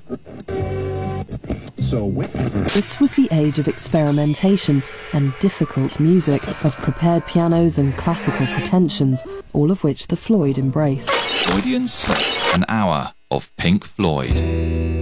This was the age of experimentation and difficult music, of prepared pianos and classical pretensions, all of which the Floyd embraced. Floydian Slip, an hour of Pink Floyd.